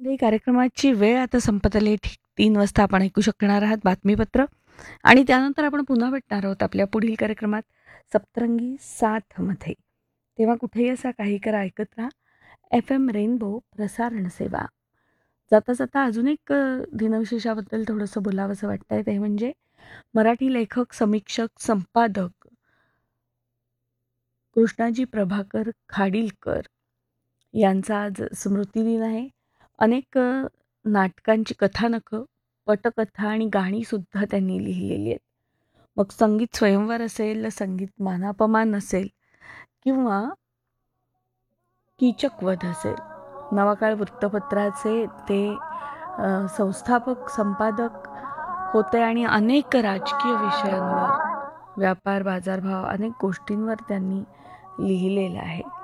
कार्यक्रमाची वेळ आता संपत आली. ठीक 3 वाजता आपण ऐकू शकणार आहात बातमीपत्र आणि त्यानंतर आपण पुन्हा भेटणार आहोत आपल्या पुढील कार्यक्रमात सप्तरंगी साथमध्ये. तेव्हा कुठेही असा काही करा ऐकत राहा FM रेनबो प्रसारण सेवा. जाता जाता अजून एक दिनविशेषाबद्दल थोडंसं बोलावंसं वाटतंय, ते म्हणजे मराठी लेखक, समीक्षक, संपादक कृष्णाजी प्रभाकर खाडीलकर यांचा आज स्मृतिदिन आहे. अनेक नाटकांची कथानकं, पटकथा आणि गाणीसुद्धा त्यांनी लिहिलेली आहेत. मग संगीत स्वयंवर असेल, संगीत मानापमान असेल किंवा कीचकवध असेल. नवाकाळ वृत्तपत्राचे ते संस्थापक, संपादक होते आणि अनेक राजकीय विषयांवर, व्यापार, बाजारभाव अनेक गोष्टींवर त्यांनी लिहिलेलं आहे.